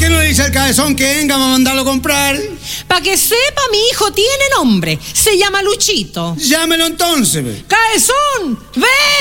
qué no le dice al cabezón que venga a mandarlo a comprar? Para que sepa, mi hijo tiene nombre. Se llama Luchito. Llámelo entonces. ¡Cabezón! ¡Ven!